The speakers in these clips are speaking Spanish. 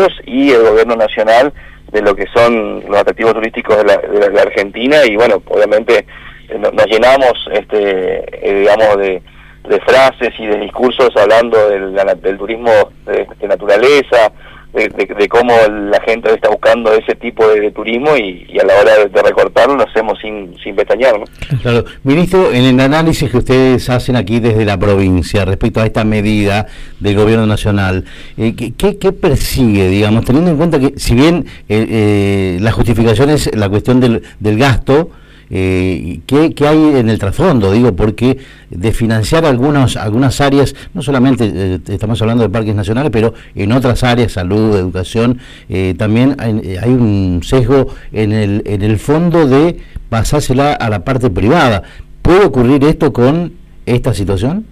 turísticos y el gobierno nacional de lo que son los atractivos turísticos de la Argentina. Y bueno, obviamente nos llenamos digamos de frases y de discursos hablando del turismo de naturaleza, de cómo la gente está buscando ese tipo de turismo, y a la hora de recortarlo lo hacemos sin pestañear, ¿no? Claro. Ministro, en el análisis que ustedes hacen aquí desde la provincia respecto a esta medida del gobierno nacional, ¿qué persigue, digamos, teniendo en cuenta que si bien la justificación es la cuestión del gasto, ¿qué hay en el trasfondo? Digo, porque de financiar algunas áreas, no solamente estamos hablando de parques nacionales, pero en otras áreas, salud, educación, también hay un sesgo en el fondo de pasársela a la parte privada. ¿Puede ocurrir esto con esta situación?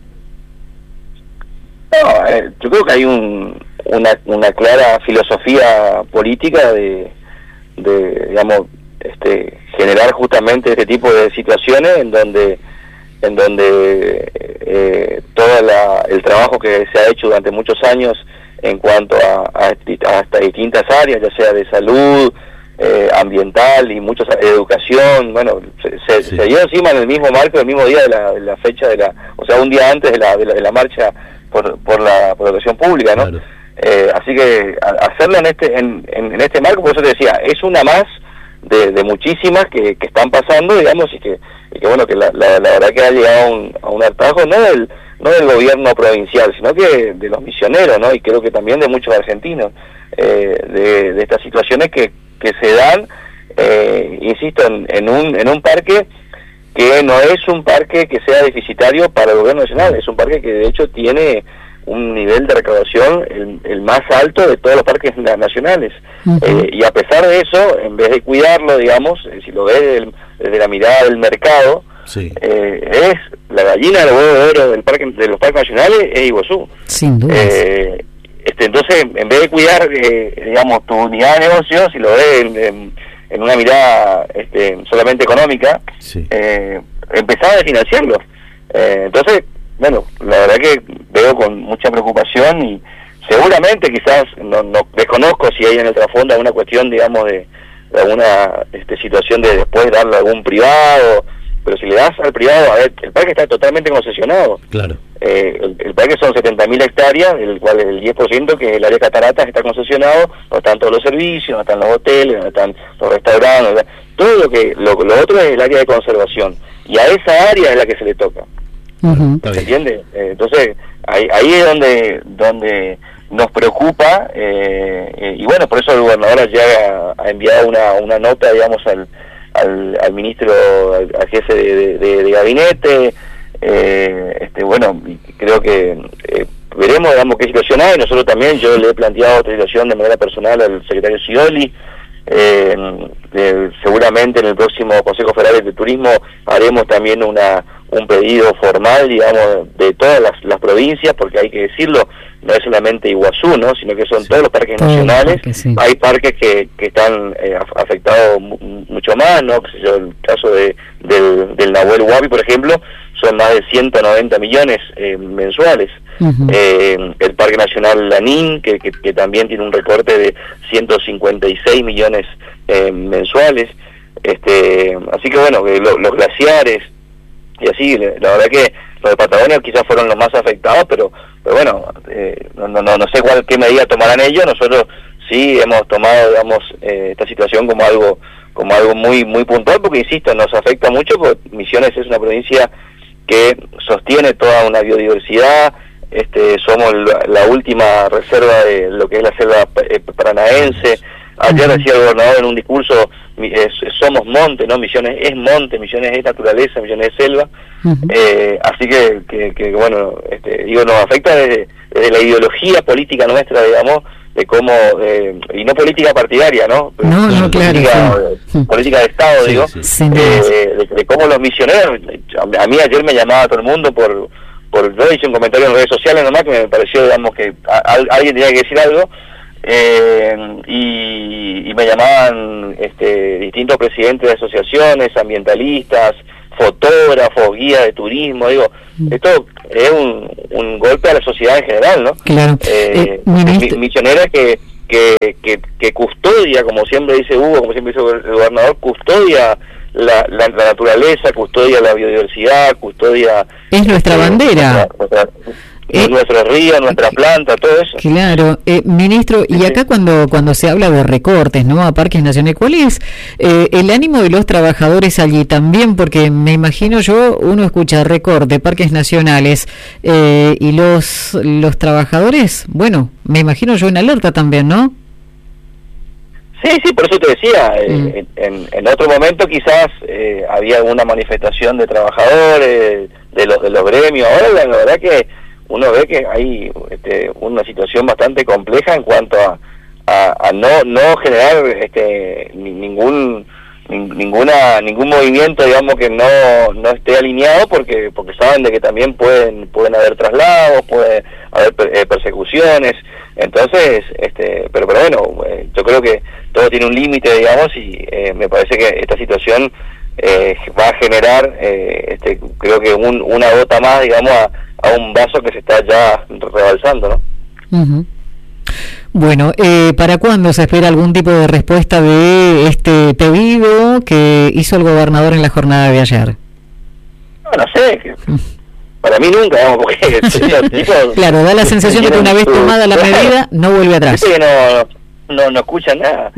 No, yo creo que hay una clara filosofía política de digamos, generar justamente este tipo de situaciones en donde todo el trabajo que se ha hecho durante muchos años en cuanto a estas distintas áreas, ya sea de salud, ambiental y muchos de educación, bueno, se dio encima en el mismo marco, el mismo día de la fecha o sea, un día antes de la marcha por la educación pública, ¿no? Claro. Así que hacerlo en este marco, por eso te decía, es una más de muchísimas que están pasando, digamos, y que bueno, que la verdad que ha llegado a un hartazgo no del gobierno provincial, sino que de los misioneros, ¿no? Y creo que también de muchos argentinos, de estas situaciones que se dan, insisto, en un parque que no es un parque que sea deficitario para el gobierno nacional, es un parque que de hecho tiene un nivel de recaudación el más alto de todos los parques nacionales. Y a pesar de eso, en vez de cuidarlo, digamos, si lo ves desde la mirada del mercado, sí, es la gallina del huevo de oro de los parques nacionales, es Iguazú. Sin duda. Entonces, en vez de cuidar, digamos, tu unidad de negocio, si lo ves en una mirada solamente económica, sí, empezar a financiarlo. Entonces, bueno, la verdad que veo con mucha preocupación, y seguramente quizás, no desconozco si hay en el trasfondo alguna cuestión, digamos, de alguna situación de después darle a algún privado, pero si le das al privado, a ver, el parque está totalmente concesionado. Claro. El parque son 70.000 hectáreas, del cual el 10%, que es el área de cataratas, está concesionado, no están todos los servicios, no están los hoteles, no están los restaurantes, todo lo otro es el área de conservación, y a esa área es la que se le toca. ¿Se entiende? Entonces ahí es donde nos preocupa, y bueno, por eso el gobernador ya ha enviado una nota, digamos, al ministro, al jefe de gabinete. Bueno, creo que veremos, digamos, qué situación hay. Nosotros también, yo le he planteado otra situación de manera personal al secretario Scioli. Seguramente en el próximo Consejo Federal de Turismo haremos también un pedido formal, digamos, de todas las provincias, porque hay que decirlo, no es solamente Iguazú, ¿no?, sino que son todos los parques nacionales. Sí. Hay parques que están afectados mucho más, ¿no? El caso del Nahuel Huapi, por ejemplo, son más de 190 millones mensuales. El Parque Nacional Lanín, que también tiene un recorte de 156 millones mensuales. Así que bueno, los glaciares y así, la verdad que los de Patagonia quizás fueron los más afectados, pero bueno, no sé qué medida tomarán ellos. Nosotros sí hemos tomado, digamos, esta situación como algo muy muy puntual, porque insisto, nos afecta mucho, porque Misiones es una provincia que sostiene toda una biodiversidad. Somos la última reserva de lo que es la selva paranaense. Ayer decía el gobernador en un discurso, somos monte, ¿no? Misiones es monte, Misiones es naturaleza, Misiones es selva. Así que bueno, digo, nos afecta desde la ideología política nuestra, digamos, de cómo, y no política partidaria, ¿no? No, claro. Política de Estado, sí, digo, sí. De cómo los misioneros, a mí ayer me llamaba todo el mundo yo hice un comentario en redes sociales nomás que me pareció, digamos, que alguien tenía que decir algo, y me llamaban distintos presidentes de asociaciones, ambientalistas, fotógrafos, guías de turismo. Digo, esto es un golpe a la sociedad en general, ¿no? Claro. Misioneras que que custodia, como siempre dice Hugo, como siempre dice el gobernador, custodia la naturaleza, custodia la biodiversidad, custodia... Es nuestra bandera. Nuestro río, nuestra planta, todo eso. Claro, ministro, y acá cuando se habla de recortes, ¿no?, a parques nacionales, ¿cuál es el ánimo de los trabajadores allí también? Porque me imagino yo, uno escucha recorte, parques nacionales, y los trabajadores, bueno, me imagino yo en alerta también, ¿no? Sí, por eso te decía, en otro momento quizás había alguna manifestación de trabajadores, de los gremios. Ahora la verdad que uno ve que hay una situación bastante compleja en cuanto a no generar ningún movimiento, digamos, que no esté alineado, porque saben de que también pueden haber traslados, puede haber persecuciones. Entonces, pero bueno, yo creo que todo tiene un límite, digamos, y me parece que esta situación va a generar, creo que una gota más, digamos, a un vaso que se está ya rebalsando, ¿no? Uh-huh. Bueno, ¿para cuándo se espera algún tipo de respuesta de este pedido que hizo el gobernador en la jornada de ayer? No sé, para mí nunca, digamos, porque claro, da la sensación de que una vez tomada la medida no vuelve atrás. Que no escuchan nada.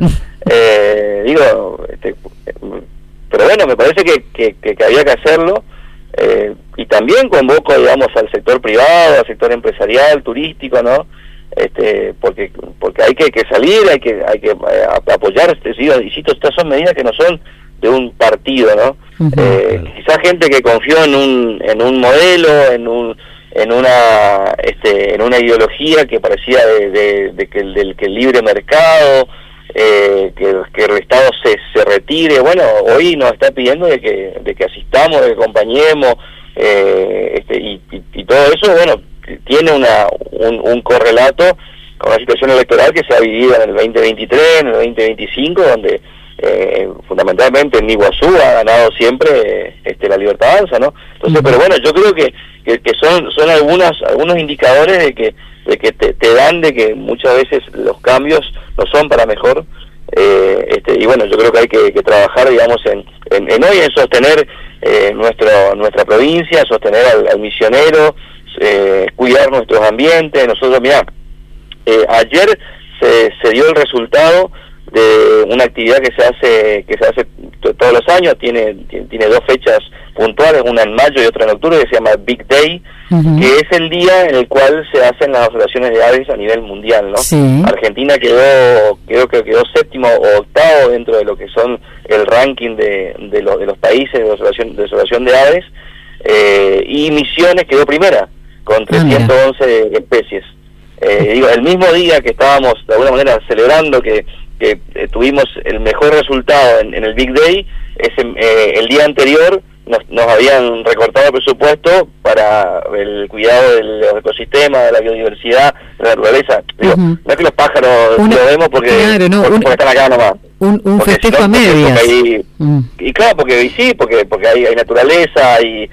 Pero bueno, me parece que había que hacerlo, y también convoco, digamos, al sector privado, al sector empresarial, turístico, ¿no? Porque hay que salir, hay que apoyar, insisto, estas son medidas que no son de un partido, ¿no? Uh-huh. Quizás gente que confió en un modelo, en una ideología que parecía de que el libre mercado, que el Estado se retire. Bueno, hoy nos está pidiendo de que asistamos, de que acompañemos, y todo eso, bueno, tiene un correlato con la situación electoral que se ha vivido en el 2023, en el 2025, donde fundamentalmente en Iguazú ha ganado siempre la Libertad Avanza, ¿no? Entonces, pero bueno, yo creo que son algunos indicadores de que te dan de que muchas veces los cambios no son para mejor, y bueno, yo creo que hay que trabajar, digamos, en hoy en sostener nuestra provincia, sostener al misionero, cuidar nuestros ambientes. Nosotros, mirá, ayer se dio el resultado de una actividad que se hace todos los años, tiene dos fechas puntuales, una en mayo y otra en octubre, que se llama Big Day, uh-huh, que es el día en el cual se hacen las observaciones de aves a nivel mundial, ¿no? Sí. Argentina creo que quedó séptimo o octavo dentro de lo que son el ranking de los países de observación de aves, y Misiones quedó primera con 311 especies. El mismo día que estábamos de alguna manera celebrando que tuvimos el mejor resultado en el Big Day, el día anterior nos habían recortado el presupuesto para el cuidado del ecosistema, de la biodiversidad, de la naturaleza. Digo, uh-huh, no es que los pájaros lo vemos porque están acá nomás. Un festejo a medias. Y claro, porque hay naturaleza, hay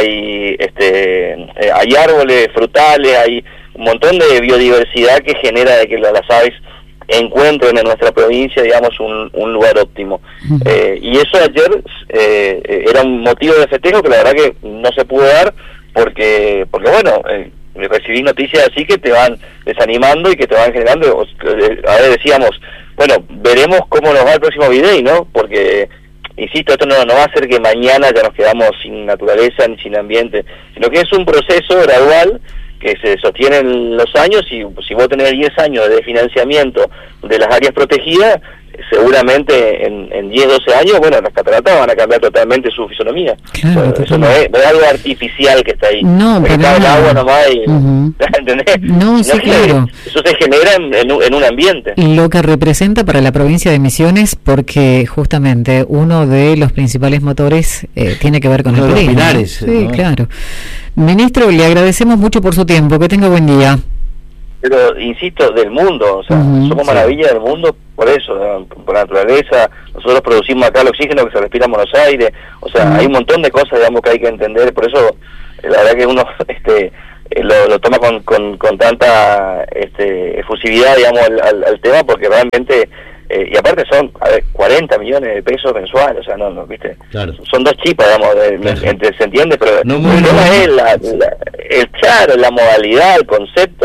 árboles frutales, hay un montón de biodiversidad que genera de que las aves encuentren en nuestra provincia, digamos, un lugar óptimo. Uh-huh. Y eso ayer era un motivo de festejo que la verdad que no se pudo dar porque bueno, recibí noticias así que te van desanimando y que te van generando. A ver, decíamos, bueno, veremos cómo nos va el próximo video, ¿no? Porque, insisto, esto no va a hacer que mañana ya nos quedamos sin naturaleza ni sin ambiente, sino que es un proceso gradual que se sostiene en los años, y si vos tenés 10 años de financiamiento de las áreas protegidas, seguramente en 10, 12 años, bueno, las cataratas van a cambiar totalmente su fisonomía. Claro, eso no es algo artificial que está ahí. No, pero está el agua nomás y, uh-huh, ¿entendés? No, sí, claro. Eso se genera en un ambiente. Lo que representa para la provincia de Misiones, porque justamente uno de los principales motores tiene que ver con el turismo. Pilares, sí, ¿no? Claro. Ministro, le agradecemos mucho por su tiempo. Que tenga buen día. Pero, insisto, del mundo, o sea, uh-huh, somos maravilla del mundo por eso, ¿no? Por la naturaleza. Nosotros producimos acá el oxígeno que se respira en Buenos Aires, o sea, uh-huh, hay un montón de cosas, digamos, que hay que entender. Por eso, la verdad que uno lo toma con tanta efusividad, digamos, al tema, porque realmente, y aparte son, 40 millones de pesos mensuales, o sea, no ¿viste? Claro. Son dos chipas, digamos, claro. Se entiende, pero el tema es la modalidad, el concepto,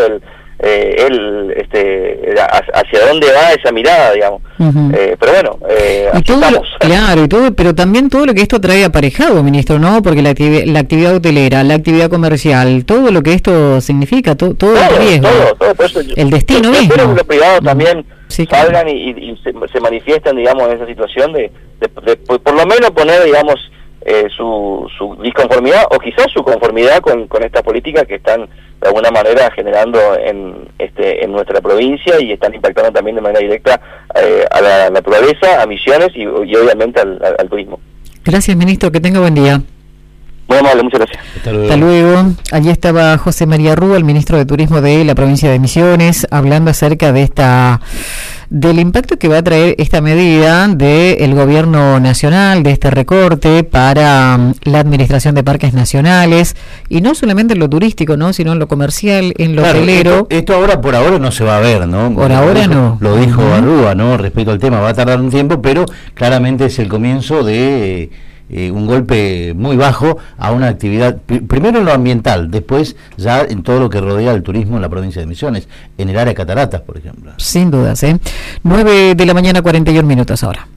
hacia dónde va esa mirada, digamos. Pero bueno, y todo claro, y todo, pero también todo lo que esto trae aparejado, ministro, ¿no? Porque la actividad hotelera, la actividad comercial, todo lo que esto significa, todo el riesgo, todo, por eso el destino mismo. Espero que los privados también salgan y se manifiesten, digamos, en esa situación de por lo menos poner, digamos, su disconformidad o quizás su conformidad con estas políticas que están de alguna manera generando en nuestra provincia y están impactando también de manera directa a la naturaleza, a Misiones y obviamente al turismo. Gracias, ministro, que tenga buen día. Muy amable, muchas gracias. Hasta luego. Allí estaba José María Rúa, el ministro de Turismo de la provincia de Misiones, hablando acerca de del impacto que va a traer esta medida del gobierno nacional, de este recorte para la administración de parques nacionales, y no solamente en lo turístico, ¿no?, sino en lo comercial, en lo hotelero. Esto ahora, por ahora, no se va a ver, ¿no? Por ahora no. Lo dijo Rúa, ¿no?, respecto al tema, va a tardar un tiempo, pero claramente es el comienzo de un golpe muy bajo a una actividad, primero en lo ambiental, después ya en todo lo que rodea al turismo en la provincia de Misiones, en el área de Cataratas, por ejemplo. Sin dudas, 9 de la mañana, 41 minutos ahora.